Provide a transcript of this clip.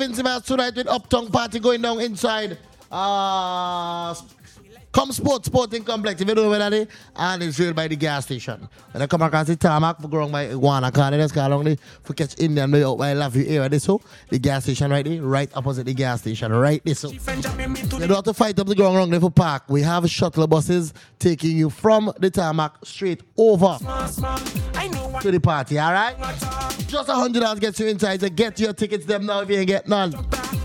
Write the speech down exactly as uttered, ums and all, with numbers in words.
Vincy Vaz tonight with Uptown Party going down inside. Uh, Come Sports Sporting Complex, if you don't know where that is, and it's real by the gas station. When I come across the tarmac, for going by Iguana Car, let's go along for catch Indian way out by Love You area. This so the gas station right there, right opposite the gas station, right this so. You don't have to fight up the ground wrong there for park. We have shuttle buses taking you from the tarmac straight over to the party, alright? Just a hundred dollars gets you inside, so get your tickets them now if you ain't get none.